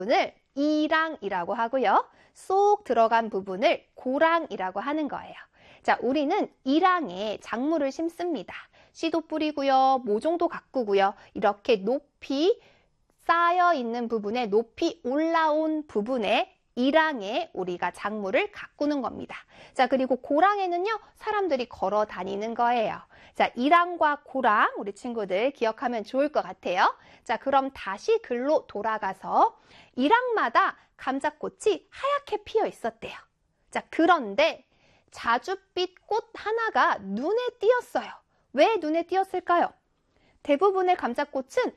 부분을 이랑이라고 하고요. 쏙 들어간 부분을 고랑이라고 하는 거예요. 자, 우리는 이랑에 작물을 심습니다. 씨도 뿌리고요. 모종도 가꾸고요. 이렇게 높이 쌓여 있는 부분에, 높이 올라온 부분에 이랑에 우리가 작물을 가꾸는 겁니다. 자, 그리고 고랑에는요, 사람들이 걸어 다니는 거예요. 자, 이랑과 고랑, 우리 친구들 기억하면 좋을 것 같아요. 자, 그럼 다시 글로 돌아가서 이랑마다 감자꽃이 하얗게 피어 있었대요. 자, 그런데 자줏빛 꽃 하나가 눈에 띄었어요. 왜 눈에 띄었을까요? 대부분의 감자꽃은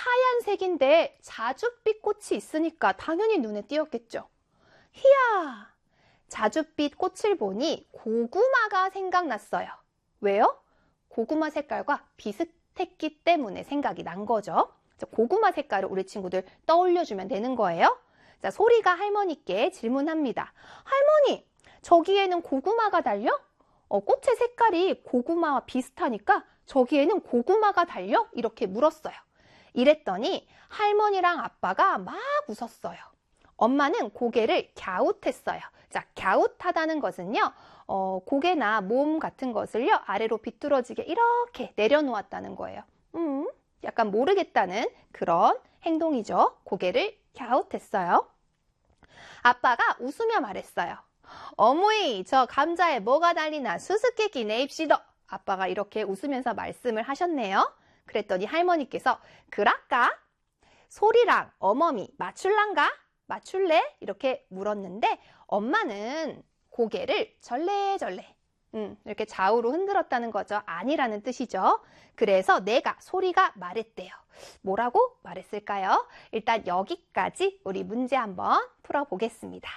하얀색인데 자줏빛 꽃이 있으니까 당연히 눈에 띄었겠죠. 희야! 자줏빛 꽃을 보니 고구마가 생각났어요. 왜요? 고구마 색깔과 비슷했기 때문에 생각이 난 거죠. 고구마 색깔을 우리 친구들 떠올려주면 되는 거예요. 자, 소리가 할머니께 질문합니다. 할머니, 저기에는 고구마가 달려? 꽃의 색깔이 고구마와 비슷하니까 저기에는 고구마가 달려? 이렇게 물었어요. 이랬더니 할머니랑 아빠가 막 웃었어요. 엄마는 고개를 갸웃했어요. 자, 갸웃하다는 것은요, 고개나 몸 같은 것을요, 아래로 비뚤어지게 이렇게 내려놓았다는 거예요. 약간 모르겠다는 그런 행동이죠. 고개를 갸웃했어요. 아빠가 웃으며 말했어요. 어머니, 저 감자에 뭐가 달리나 수수께끼 내입시다. 아빠가 이렇게 웃으면서 말씀을 하셨네요. 그랬더니 할머니께서 그랄까? 소리랑 어머니 맞출란가? 맞출래? 이렇게 물었는데 엄마는 고개를 절레절레 이렇게 좌우로 흔들었다는 거죠. 아니라는 뜻이죠. 그래서 소리가 말했대요. 뭐라고 말했을까요? 일단 여기까지 우리 문제 한번 풀어보겠습니다.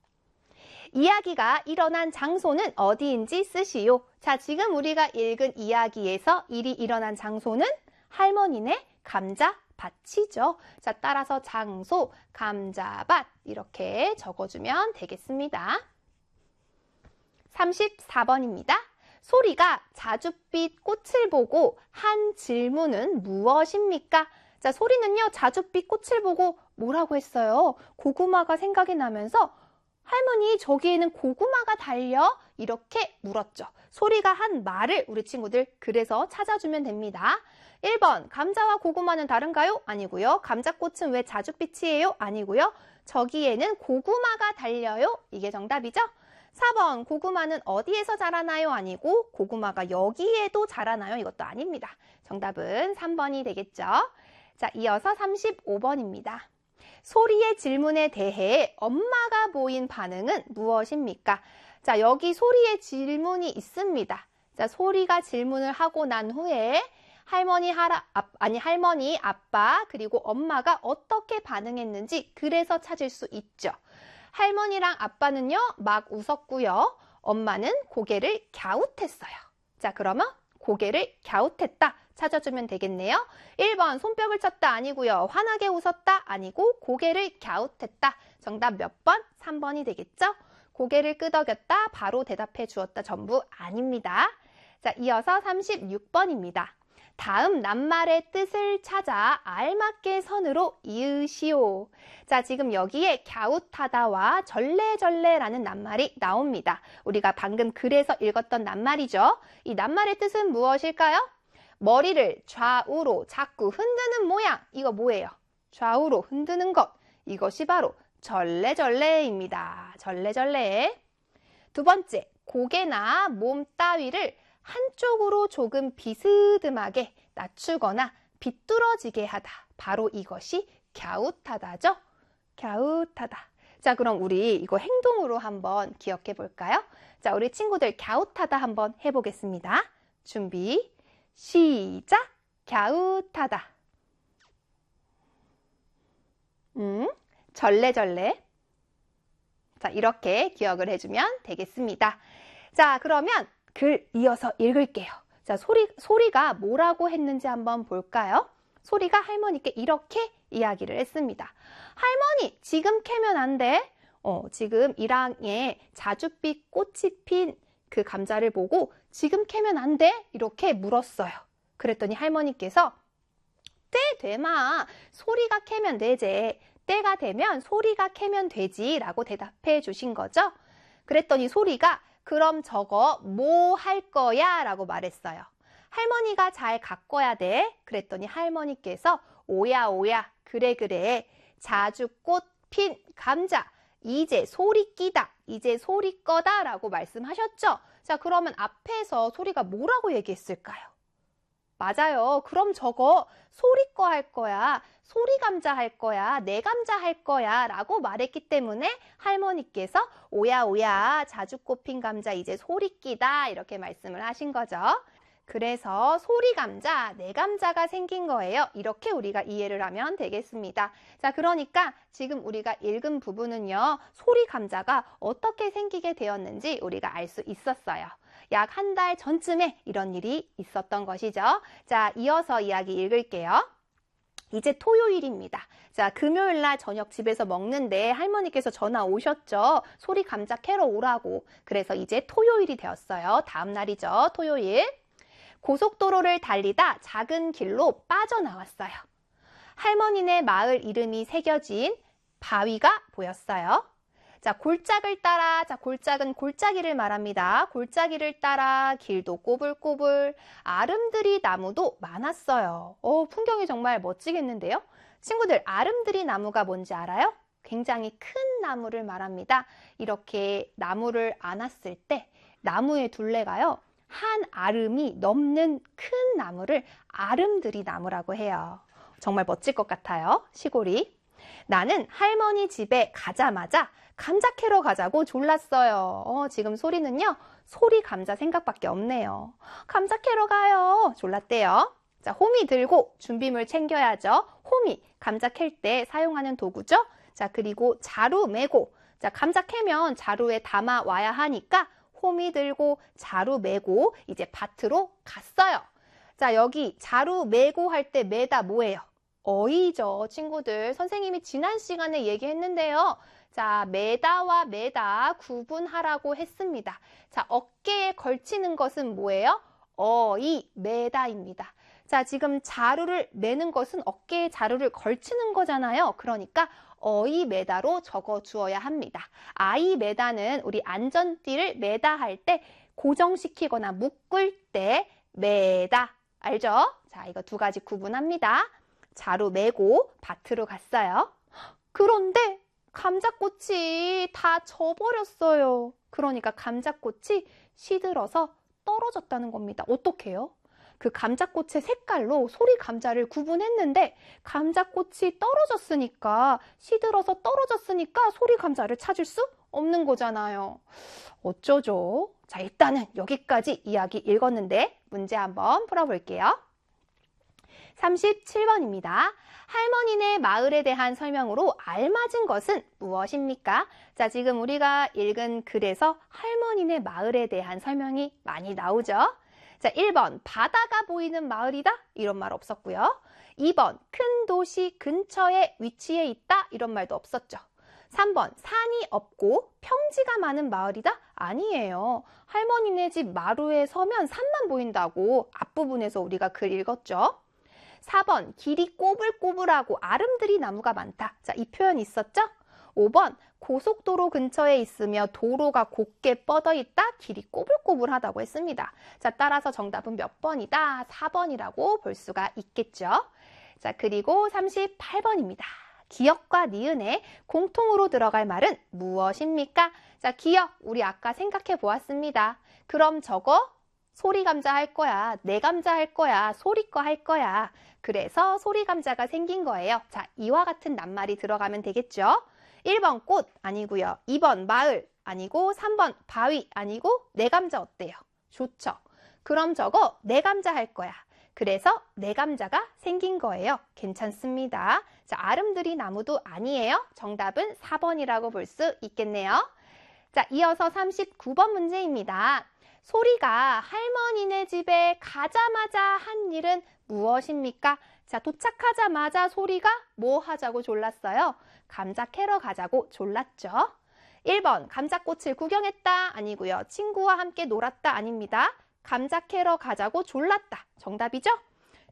이야기가 일어난 장소는 어디인지 쓰시오. 자, 지금 우리가 읽은 이야기에서 일이 일어난 장소는 할머니네 감자밭이죠. 자, 따라서 장소, 감자밭 이렇게 적어주면 되겠습니다. 34번입니다. 소리가 자줏빛 꽃을 보고 한 질문은 무엇입니까? 자, 소리는요, 자줏빛 꽃을 보고 뭐라고 했어요? 고구마가 생각이 나면서 할머니, 저기에는 고구마가 달려? 이렇게 물었죠. 소리가 한 말을 우리 친구들 그래서 찾아주면 됩니다. 1번, 감자와 고구마는 다른가요? 아니고요. 감자꽃은 왜 자줏빛이에요? 아니고요. 저기에는 고구마가 달려요? 이게 정답이죠? 4번, 고구마는 어디에서 자라나요? 아니고 고구마가 여기에도 자라나요? 이것도 아닙니다. 정답은 3번이 되겠죠. 자, 이어서 35번입니다. 소리의 질문에 대해 엄마가 보인 반응은 무엇입니까? 자, 여기 소리의 질문이 있습니다. 자, 소리가 질문을 하고 난 후에 할머니, 아빠, 그리고 엄마가 어떻게 반응했는지 그래서 찾을 수 있죠. 할머니랑 아빠는요, 막 웃었고요. 엄마는 고개를 갸웃했어요. 자, 그러면 고개를 갸웃했다 찾아주면 되겠네요. 1번, 손뼉을 쳤다 아니고요. 환하게 웃었다 아니고 고개를 갸웃했다. 정답 몇 번? 3번이 되겠죠? 고개를 끄덕였다, 바로 대답해 주었다 전부 아닙니다. 자, 이어서 36번입니다. 다음 낱말의 뜻을 찾아 알맞게 선으로 이으시오. 자, 지금 여기에 갸웃하다와 절레절레라는 낱말이 나옵니다. 우리가 방금 글에서 읽었던 낱말이죠. 이 낱말의 뜻은 무엇일까요? 머리를 좌우로 자꾸 흔드는 모양. 이거 뭐예요? 좌우로 흔드는 것. 이것이 바로 절레절레입니다. 절레절레. 두 번째, 고개나 몸 따위를 한쪽으로 조금 비스듬하게 낮추거나 비뚤어지게 하다. 바로 이것이 갸웃하다죠? 갸웃하다. 자, 그럼 우리 이거 행동으로 한번 기억해 볼까요? 자, 우리 친구들 갸웃하다 한번 해보겠습니다. 준비, 시작! 갸웃하다. 절레절레. 자, 이렇게 기억을 해주면 되겠습니다. 자, 그러면 글 이어서 읽을게요. 자, 소리가 뭐라고 했는지 한번 볼까요? 소리가 할머니께 이렇게 이야기를 했습니다. 할머니, 지금 캐면 안 돼? 지금 이랑에 자줏빛 꽃이 핀 그 감자를 보고 지금 캐면 안 돼? 이렇게 물었어요. 그랬더니 할머니께서 되마. 소리가 캐면 되제. 이때가 되면 소리가 캐면 되지 라고 대답해 주신 거죠. 그랬더니 소리가 그럼 저거 뭐 할 거야? 라고 말했어요. 할머니가 잘 가꿔야 돼. 그랬더니 할머니께서 오야 오야 그래 그래 자주 꽃 핀 감자 이제 소리 끼다 이제 소리 꺼다 라고 말씀하셨죠. 자, 그러면 앞에서 소리가 뭐라고 얘기했을까요? 맞아요. 그럼 저거 소리 꺼 할 거야. 소리 감자 할 거야. 내 감자 할 거야 라고 말했기 때문에 할머니께서 오야 오야 자주 꽃핀 감자 이제 소리 끼다 이렇게 말씀을 하신 거죠. 그래서 소리 감자, 내 감자가 생긴 거예요. 이렇게 우리가 이해를 하면 되겠습니다. 자, 그러니까 지금 우리가 읽은 부분은요. 소리 감자가 어떻게 생기게 되었는지 우리가 알 수 있었어요. 약 한 달 전쯤에 이런 일이 있었던 것이죠. 자, 이어서 이야기 읽을게요. 이제 토요일입니다. 자, 금요일 날 저녁 집에서 먹는데 할머니께서 전화 오셨죠. 소리 감자 캐러 오라고. 그래서 이제 토요일이 되었어요. 다음 날이죠. 토요일. 고속도로를 달리다 작은 길로 빠져나왔어요. 할머니네 마을 이름이 새겨진 바위가 보였어요. 자, 골짜기를 따라, 자, 골짜기는 골짜기를 말합니다. 골짜기를 따라 길도 꼬불꼬불, 아름드리 나무도 많았어요. 풍경이 정말 멋지겠는데요? 친구들, 아름드리 나무가 뭔지 알아요? 굉장히 큰 나무를 말합니다. 이렇게 나무를 안았을 때 나무의 둘레가요. 한 아름이 넘는 큰 나무를 아름드리 나무라고 해요. 정말 멋질 것 같아요. 시골이. 나는 할머니 집에 가자마자 감자 캐러 가자고 졸랐어요. 지금 소리는요. 소리 감자 생각밖에 없네요. 감자 캐러 가요. 졸랐대요. 자, 호미 들고 준비물 챙겨야죠. 호미, 감자 캘 때 사용하는 도구죠. 자, 그리고 자루 메고, 자, 감자 캐면 자루에 담아 와야 하니까 호미 들고 자루 메고 이제 밭으로 갔어요. 자, 여기 자루 메고 할 때 메다 뭐예요? 어이죠, 친구들. 선생님이 지난 시간에 얘기했는데요. 자, 메다와 메다 구분하라고 했습니다. 자, 어깨에 걸치는 것은 뭐예요? 어이, 메다입니다. 자, 지금 자루를 메는 것은 어깨에 자루를 걸치는 거잖아요. 그러니까 어이 메다로 적어 주어야 합니다. 아이 메다는 우리 안전띠를 메다 할 때 고정시키거나 묶을 때 메다. 알죠? 자, 이거 두 가지 구분합니다. 자루 메고 밭으로 갔어요. 그런데 감자꽃이 다 져버렸어요. 그러니까 감자꽃이 시들어서 떨어졌다는 겁니다. 어떡해요? 그 감자꽃의 색깔로 소리 감자를 구분했는데 감자꽃이 떨어졌으니까 시들어서 떨어졌으니까 소리 감자를 찾을 수 없는 거잖아요. 어쩌죠? 자, 일단은 여기까지 이야기 읽었는데 문제 한번 풀어볼게요. 37번입니다. 할머니네 마을에 대한 설명으로 알맞은 것은 무엇입니까? 자, 지금 우리가 읽은 글에서 할머니네 마을에 대한 설명이 많이 나오죠. 자, 1번 바다가 보이는 마을이다? 이런 말 없었고요. 2번 큰 도시 근처에 위치해 있다? 이런 말도 없었죠. 3번 산이 없고 평지가 많은 마을이다? 아니에요. 할머니네 집 마루에 서면 산만 보인다고 앞부분에서 우리가 글 읽었죠. 4번 길이 꼬불꼬불하고 아름드리 나무가 많다. 자, 이 표현 있었죠? 5번 고속도로 근처에 있으며 도로가 곱게 뻗어 있다. 길이 꼬불꼬불하다고 했습니다. 자, 따라서 정답은 몇 번이다? 4번이라고 볼 수가 있겠죠. 자, 그리고 38번입니다. 기역과 니은에 공통으로 들어갈 말은 무엇입니까? 자, 기역 우리 아까 생각해 보았습니다. 그럼 저거 소리 감자 할 거야. 내 감자 할 거야. 소리 거 할 거야. 그래서 소리 감자가 생긴 거예요. 자, 이와 같은 낱말이 들어가면 되겠죠. 1번 꽃 아니고요. 2번 마을 아니고 3번 바위 아니고 내 감자 어때요? 좋죠. 그럼 저거 내 감자 할 거야. 그래서 내 감자가 생긴 거예요. 괜찮습니다. 자, 아름드리 나무도 아니에요. 정답은 4번이라고 볼 수 있겠네요. 자, 이어서 39번 문제입니다. 소리가 할머니네 집에 가자마자 한 일은 무엇입니까? 자, 도착하자마자 소리가 뭐 하자고 졸랐어요? 감자 캐러 가자고 졸랐죠. 1번 감자꽃을 구경했다 아니고요. 친구와 함께 놀았다 아닙니다. 감자 캐러 가자고 졸랐다. 정답이죠?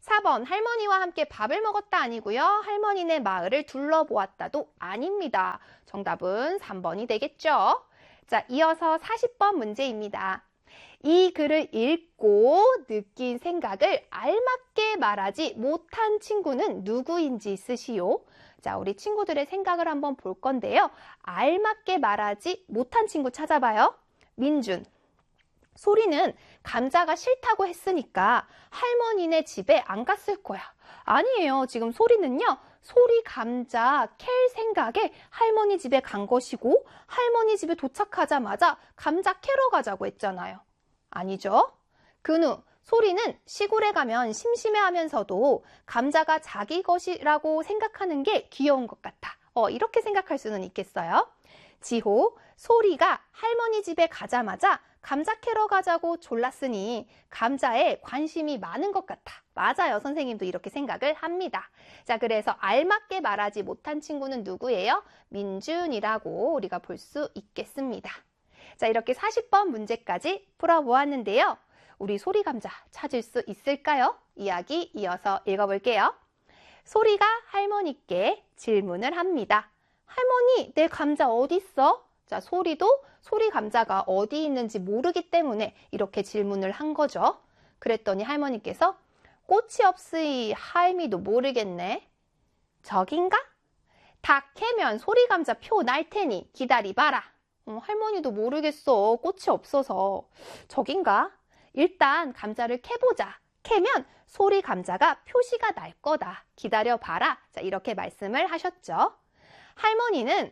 4번 할머니와 함께 밥을 먹었다 아니고요. 할머니네 마을을 둘러보았다도 아닙니다. 정답은 3번이 되겠죠. 자, 이어서 40번 문제입니다. 이 글을 읽고 느낀 생각을 알맞게 말하지 못한 친구는 누구인지 쓰시오. 자, 우리 친구들의 생각을 한번 볼 건데요. 알맞게 말하지 못한 친구 찾아봐요. 민준. 소리는 감자가 싫다고 했으니까 할머니네 집에 안 갔을 거야. 아니에요. 지금 소리는요. 소리 감자 캘 생각에 할머니 집에 간 것이고 할머니 집에 도착하자마자 감자 캐러 가자고 했잖아요. 아니죠? 근우, 소리는 시골에 가면 심심해하면서도 감자가 자기 것이라고 생각하는 게 귀여운 것 같아. 이렇게 생각할 수는 있겠어요. 지호, 소리가 할머니 집에 가자마자 감자 캐러 가자고 졸랐으니 감자에 관심이 많은 것 같아. 맞아요. 선생님도 이렇게 생각을 합니다. 자, 그래서 알맞게 말하지 못한 친구는 누구예요? 민준이라고 우리가 볼 수 있겠습니다. 자, 이렇게 40번 문제까지 풀어보았는데요. 우리 소리 감자 찾을 수 있을까요? 이야기 이어서 읽어볼게요. 소리가 할머니께 질문을 합니다. 할머니, 내 감자 어딨어? 자, 소리도 소리 감자가 어디 있는지 모르기 때문에 이렇게 질문을 한 거죠. 그랬더니 할머니께서 꽃이 없으이 할미도 모르겠네. 저긴가? 다 캐면 소리 감자 표 날 테니 기다리봐라. 할머니도 모르겠어. 꽃이 없어서. 저긴가? 일단 감자를 캐보자. 캐면 소리 감자가 표시가 날 거다. 기다려봐라. 자, 이렇게 말씀을 하셨죠. 할머니는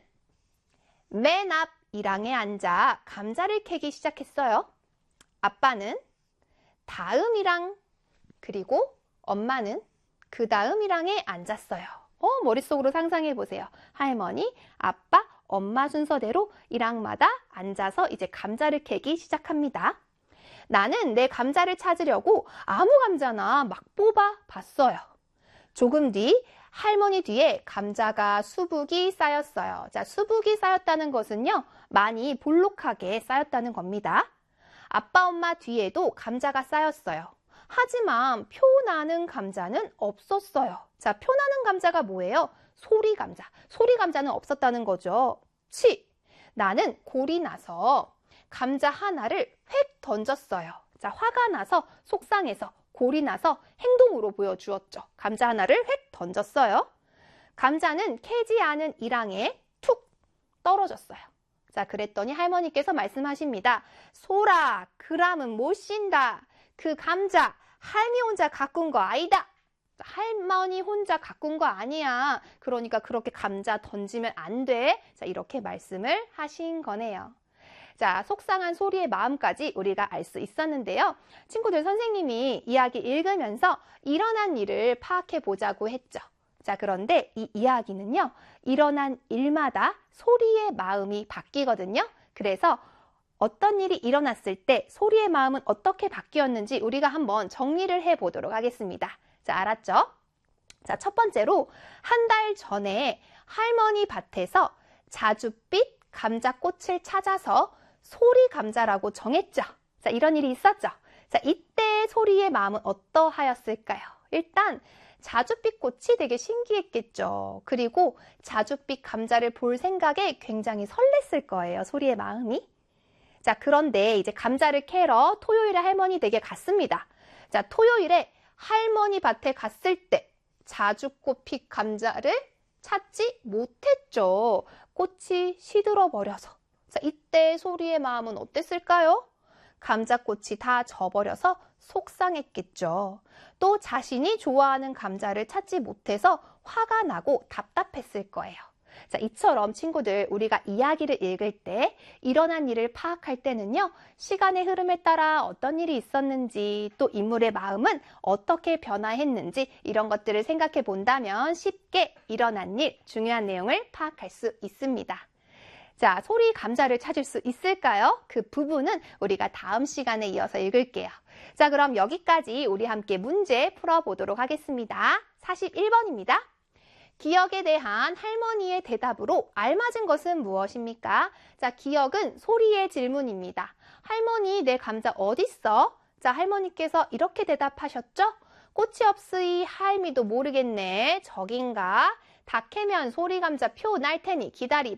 맨 앞 1항에 앉아 감자를 캐기 시작했어요. 아빠는 다음 1항, 그리고 엄마는 그 다음 1항에 앉았어요. 머릿속으로 상상해 보세요. 할머니, 아빠, 엄마 순서대로 1항마다 앉아서 이제 감자를 캐기 시작합니다. 나는 내 감자를 찾으려고 아무 감자나 막 뽑아 봤어요. 조금 뒤 할머니 뒤에 감자가 수북이 쌓였어요. 자, 수북이 쌓였다는 것은요, 많이 볼록하게 쌓였다는 겁니다. 아빠, 엄마 뒤에도 감자가 쌓였어요. 하지만 표 나는 감자는 없었어요. 자, 표 나는 감자가 뭐예요? 소리 감자. 소리 감자는 없었다는 거죠. 나는 골이 나서 감자 하나를 획 던졌어요. 자, 화가 나서 속상해서 골이 나서 행동으로 보여주었죠. 감자 하나를 획 던졌어요. 감자는 캐지 않은 1항에 툭 떨어졌어요. 자, 그랬더니 할머니께서 말씀하십니다. 소라, 그람은 못 쉰다. 그 감자 할미 혼자 가꾼 거 아니다. 할머니 혼자 가꾼 거 아니야. 그러니까 그렇게 감자 던지면 안 돼. 자, 이렇게 말씀을 하신 거네요. 자, 속상한 소리의 마음까지 우리가 알 수 있었는데요. 친구들, 선생님이 이야기 읽으면서 일어난 일을 파악해 보자고 했죠. 자, 그런데 이 이야기는요, 일어난 일마다 소리의 마음이 바뀌거든요. 그래서 어떤 일이 일어났을 때 소리의 마음은 어떻게 바뀌었는지 우리가 한번 정리를 해 보도록 하겠습니다. 자, 알았죠? 자, 첫 번째로 한 달 전에 할머니 밭에서 자줏빛 감자꽃을 찾아서 소리 감자라고 정했죠. 자, 이런 일이 있었죠. 자, 이때 소리의 마음은 어떠하였을까요? 일단 자줏빛 꽃이 되게 신기했겠죠. 그리고 자줏빛 감자를 볼 생각에 굉장히 설렜을 거예요. 소리의 마음이. 자, 그런데 이제 감자를 캐러 토요일에 할머니 댁에 갔습니다. 자, 토요일에 할머니 밭에 갔을 때 자줏꽃 핏 감자를 찾지 못했죠. 꽃이 시들어 버려서. 자, 이때 소리의 마음은 어땠을까요? 감자꽃이 다 져버려서 속상했겠죠. 또 자신이 좋아하는 감자를 찾지 못해서 화가 나고 답답했을 거예요. 자, 이처럼 친구들, 우리가 이야기를 읽을 때 일어난 일을 파악할 때는요, 시간의 흐름에 따라 어떤 일이 있었는지, 또 인물의 마음은 어떻게 변화했는지 이런 것들을 생각해 본다면 쉽게 일어난 일, 중요한 내용을 파악할 수 있습니다. 자, 소리 감자를 찾을 수 있을까요? 그 부분은 우리가 다음 시간에 이어서 읽을게요. 자, 그럼 여기까지 우리 함께 문제 풀어보도록 하겠습니다. 41번입니다. 기억에 대한 할머니의 대답으로 알맞은 것은 무엇입니까? 자, 기억은 소리의 질문입니다. 할머니, 내 감자 어딨어? 자, 할머니께서 이렇게 대답하셨죠? 꽃이 없으이 할미도 모르겠네. 저긴가? 다 캐면 소리감자 표 날 테니 기다리다.